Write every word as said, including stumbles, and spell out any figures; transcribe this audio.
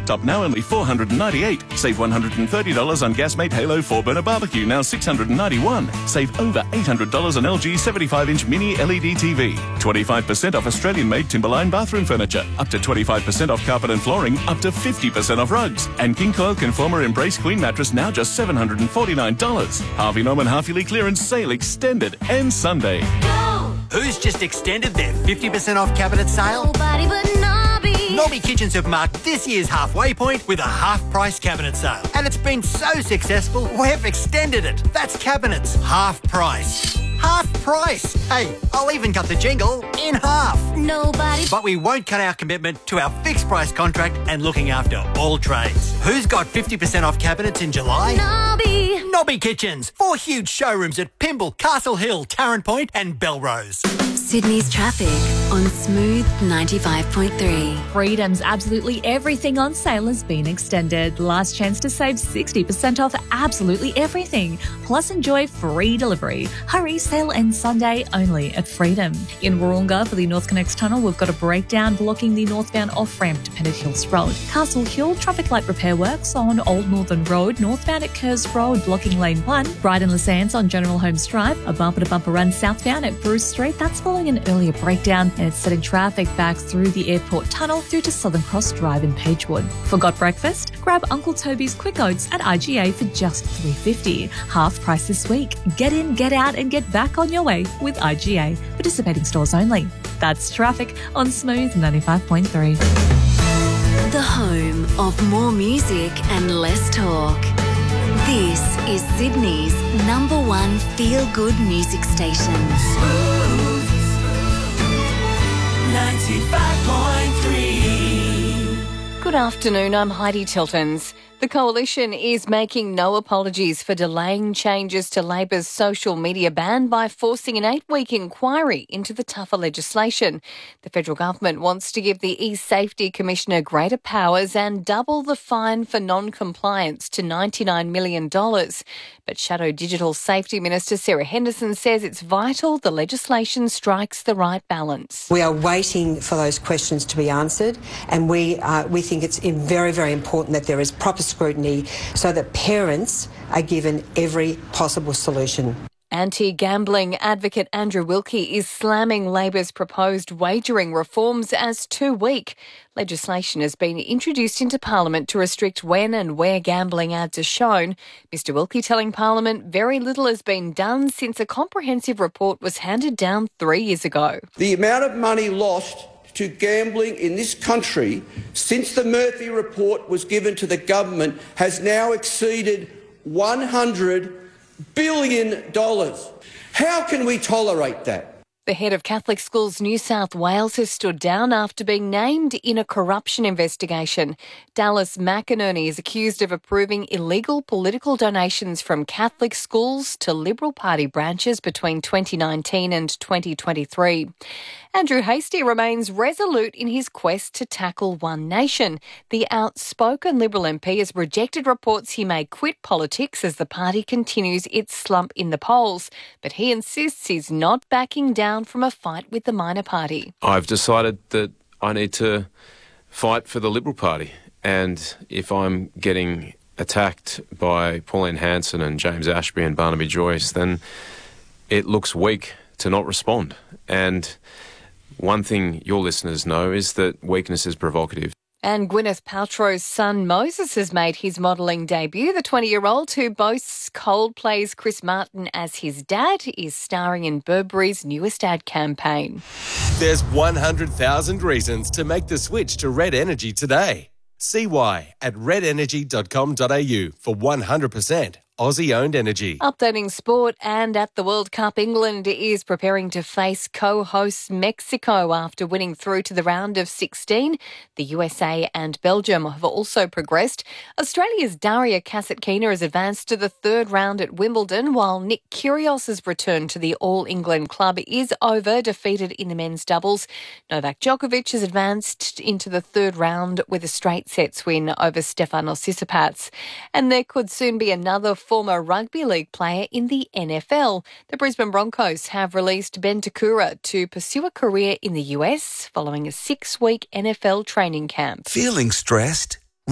laptop now only four hundred ninety-eight dollars. Save one hundred thirty dollars on Gasmate Halo four burner barbecue, now six hundred ninety-one dollars. Save over eight hundred dollars on L G seventy-five inch mini L E D T V. twenty-five percent off Australian-made Timberline bathroom furniture. Up to twenty-five percent off carpet and flooring. Up to fifty percent off rugs. And King Coil Conformer Embrace Queen mattress now just seven hundred forty-nine dollars. Harvey Norman half-yearly clearance sale extended and Sunday. Go! Who's just extended their fifty percent off cabinet sale? Nobody but Nobby. Nobby Kitchens have marked this year's halfway point with a half-price cabinet sale. And it's been so successful, we've extended it. That's cabinets, half price. Half price. Hey, I'll even cut the jingle in half. Nobody. But we won't cut our commitment to our fixed price contract and looking after all trades. Who's got fifty percent off cabinets in July? Nobby. Nobby Kitchens. Four huge showrooms at Pymble, Castle Hill, Tarrant Point and Belrose. Sydney's traffic on Smooth ninety-five point three. Freedom's absolutely everything on sale has been extended. Last chance to save sixty percent off absolutely everything. Plus enjoy free delivery. Hurry, sale ends Sunday only at Freedom. In Warunga for the North Connects Tunnel, we've got a breakdown blocking the northbound off-ramp to Pennant Hills Road. Castle Hill, traffic light repair works on Old Northern Road, northbound at Kerrs Road, blocking lane one. Brighton Lassans on General Holmes Drive, a bumper-to-bumper run southbound at Bruce Street. That's following an earlier breakdown, and it's setting traffic back through the airport tunnel through to Southern Cross Drive in Pagewood. Forgot breakfast? Grab Uncle Toby's Quick Oats at I G A for just three dollars fifty. Half price this week. Get in, get out and get back on your way with I G A. Participating stores only. That's traffic on Smooth ninety-five point three. The home of more music and less talk. This is Sydney's number one feel-good music station. Smooth ninety-five point three. Good afternoon, I'm Heidi Tiltons. The Coalition is making no apologies for delaying changes to Labor's social media ban by forcing an eight-week inquiry into the tougher legislation. The federal government wants to give the e-Safety Commissioner greater powers and double the fine for non-compliance to ninety-nine million dollars. But Shadow Digital Safety Minister Sarah Henderson says it's vital the legislation strikes the right balance. We are waiting for those questions to be answered, and we uh, we think it's very, very important that there is proper scrutiny so that parents are given every possible solution. Anti-gambling advocate Andrew Wilkie is slamming Labor's proposed wagering reforms as too weak. Legislation has been introduced into Parliament to restrict when and where gambling ads are shown. Mister Wilkie telling Parliament very little has been done since a comprehensive report was handed down three years ago. The amount of money lost to gambling in this country since the Murphy report was given to the government has now exceeded one hundred billion dollars. How can we tolerate that? The head of Catholic Schools New South Wales has stood down after being named in a corruption investigation. Dallas McInerney is accused of approving illegal political donations from Catholic schools to Liberal Party branches between twenty nineteen and twenty twenty-three. Andrew Hastie remains resolute in his quest to tackle One Nation. The outspoken Liberal M P has rejected reports he may quit politics as the party continues its slump in the polls, but he insists he's not backing down from a fight with the minor party. I've decided that I need to fight for the Liberal Party, and if I'm getting attacked by Pauline Hanson and James Ashby and Barnaby Joyce, then it looks weak to not respond. And one thing your listeners know is that weakness is provocative. And Gwyneth Paltrow's son Moses has made his modelling debut. The twenty-year-old who boasts Coldplay's Chris Martin as his dad is starring in Burberry's newest ad campaign. There's one hundred thousand reasons to make the switch to Red Energy today. See why at red energy dot com dot a u for one hundred percent Aussie-owned energy. Updating sport, and at the World Cup, England is preparing to face co-hosts Mexico after winning through to the round of sixteen. The U S A and Belgium have also progressed. Australia's Daria Kasatkina has advanced to the third round at Wimbledon, while Nick Kyrgios's return to the All-England club is over, defeated in the men's doubles. Novak Djokovic has advanced into the third round with a straight sets win over Stefanos Tsitsipas. And there could soon be another former rugby league player in the N F L. The Brisbane Broncos have released Ben Takura to pursue a career in the U S following a six-week N F L training camp. Feeling stressed?